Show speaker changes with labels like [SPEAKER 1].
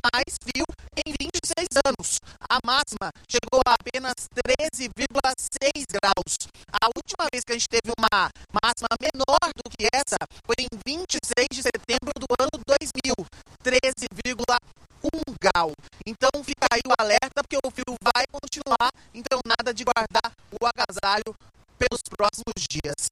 [SPEAKER 1] mais frio em 26 anos. A máxima chegou a apenas 13,6 graus. A última vez que a gente teve uma máxima menor do que essa foi em 26 de setembro do ano 2000, 13,1 grau. Então fica aí o alerta, porque o frio vai continuar, então nada de guardar o agasalho pelos próximos dias.